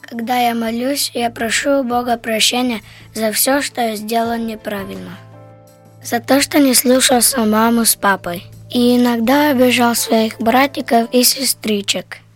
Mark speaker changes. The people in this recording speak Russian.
Speaker 1: Когда я молюсь, я прошу у Бога прощения за все, что я сделал неправильно. За то, что не слушался маму с папой. И иногда обижал своих братиков и сестричек.